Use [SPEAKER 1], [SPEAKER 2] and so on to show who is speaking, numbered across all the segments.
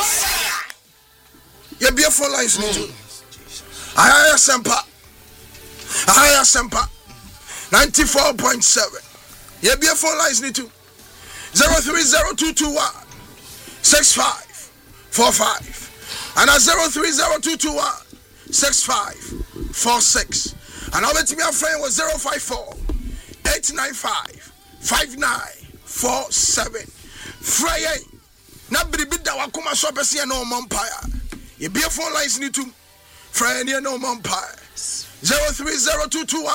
[SPEAKER 1] You be a phone lines too. I Sempa 94.7. You be a phone lines too. 03022 6545 and 03022 6546 and I'll let me a friend was 054 895 5947 Friday. Nobody bid that wakuma shop as no umpire. You be a phone lines need to Friday no umpire 03022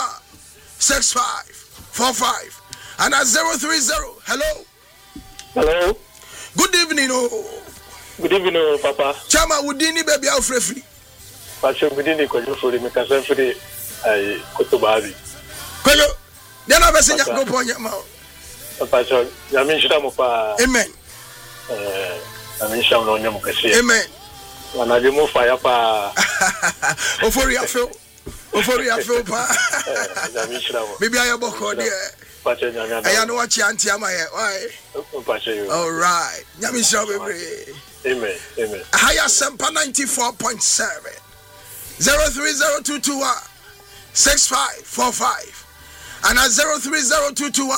[SPEAKER 1] 6545 and 030. Hello. Good evening,
[SPEAKER 2] Good evening, Papa.
[SPEAKER 1] Chama Udini baby Alfredi.
[SPEAKER 2] Pacho Udini kojo for me kasa for the Kotobabi.
[SPEAKER 1] Kojo, then I say go pon your mouth.
[SPEAKER 2] Pacho, ya min shida mo pa.
[SPEAKER 1] Amen.
[SPEAKER 2] Amin sham no nyam kasi.
[SPEAKER 1] Amen.
[SPEAKER 2] Wana de mo fire pa.
[SPEAKER 1] Ofori afel pa.
[SPEAKER 2] Ya min shida mo.
[SPEAKER 1] Baby ayo boko there.
[SPEAKER 2] Pacho nyanya.
[SPEAKER 1] I know what you anti am I. Why?
[SPEAKER 2] Pacho.
[SPEAKER 1] All right. Nyami shall baby.
[SPEAKER 2] Amen.
[SPEAKER 1] Higher Sempa 94.7 03022 6545 and 03022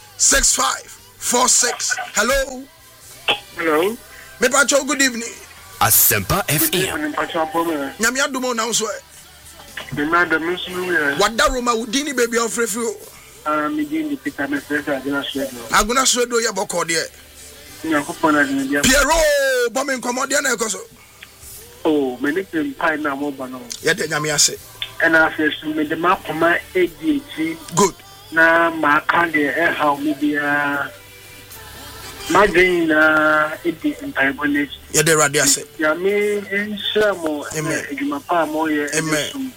[SPEAKER 1] 6546. Hello. Me pacho good evening.
[SPEAKER 3] Asempa FM.
[SPEAKER 1] Nyami adumo na so.
[SPEAKER 2] The madam Muslim.
[SPEAKER 1] What da Roma Udini baby of refu.
[SPEAKER 2] Me din the Peter Message
[SPEAKER 1] Aguna Swedo ya boko there. Piero bombing commodian ekoso.
[SPEAKER 2] Oh, me nipa pai na mo ba no.
[SPEAKER 1] Ya de nyame ase.
[SPEAKER 2] And I say me the map my ADT.
[SPEAKER 1] Good.
[SPEAKER 2] Na ma kan de how me dia. Ma din na edi pai bonnet.
[SPEAKER 1] Ya de radio ase.
[SPEAKER 2] Ya me enshamo.
[SPEAKER 1] Amen.
[SPEAKER 2] Ejuma pa mo ye.
[SPEAKER 1] Amen.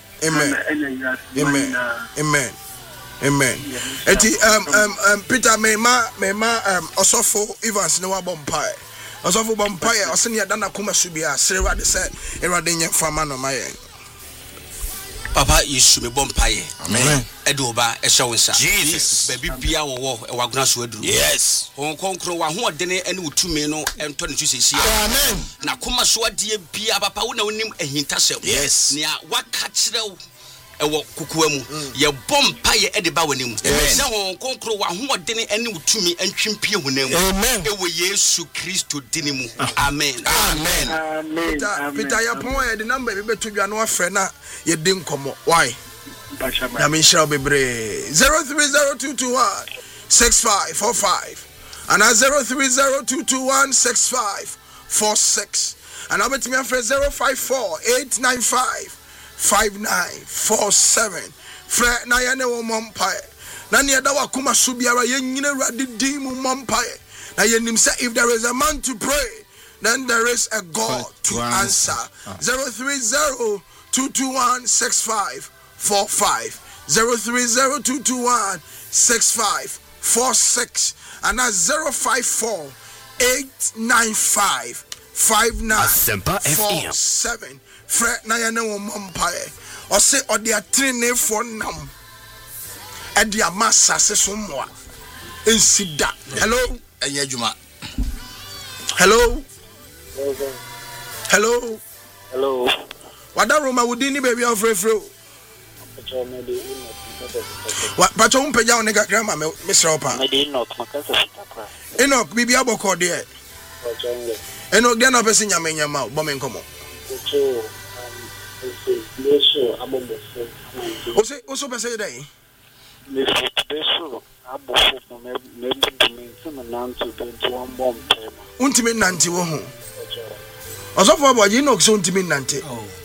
[SPEAKER 1] Amen. Eti Peter mema osofo Evans ne wa bompae. Osofo bompae osene ya dana kuma subia serwa de se erade nye fama no maye.
[SPEAKER 3] Papa Yesu me bompae.
[SPEAKER 1] Amen.
[SPEAKER 3] Edoba ehwewonsa.
[SPEAKER 1] Jesus.
[SPEAKER 3] Baby bia wo waguna so aduru. Yes. Won konkro wa ho odene ene utumi no ento ne tusesi. Amen. Na kuma so ade bia papa wo na wonim ahintasem. Yes. Nia waka kirew ewo kukuwa mu ye bompa ye ediba wanim se won konkro wa ho odene ene utumi antwimpie honam ewo Yesu Kristo dini mu amen.
[SPEAKER 1] Peter ya pon ye the number be betodwa no afre na ye di nkomo why na me shall be bre 03022 6545 and 03022 6546 and I'll bet me afre 054 895 5947 Fred na ya ne wo mompae na ne da wakoma so biara ye nyina Awurade din mu mompae na ye nim say if there is a man to pray then there is a God to answer 03022 6545 03022 6546 and 054 895 5947 Fred na ya ne wo mompae o se o de atrene for nam e de amasa se so moa ensida. Hello
[SPEAKER 3] Enya djuma.
[SPEAKER 1] Hello wada Roma wudini baby of refro pacho umpeja onega grandma me sropa Enoch bibi aboko de Enoch de na pese nyame nyama bo me nkomo also pese dey untimi nanti wo ho osofo abo you know so untimi nanti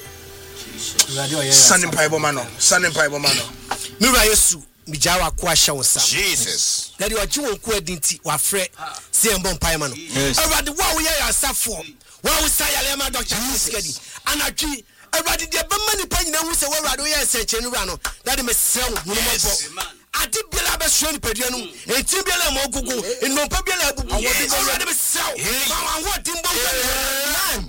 [SPEAKER 1] sanin paibo mano
[SPEAKER 4] mira Yesu mijawa kwa shawsa
[SPEAKER 3] Jesus
[SPEAKER 4] na di oji won ku adinti wa frɛ se embon paima no Awurade wa wo ye asafo wa wo sayale ma doctor Kiskadi anatwi Awurade de bema ni pa nyina hu se wa Awurade wo ye seche no wura no that me srew hunumofo ade biela be so ni padua no enti biela mo gugu ennompa biela bubu Awurade be sew wa ho dimbo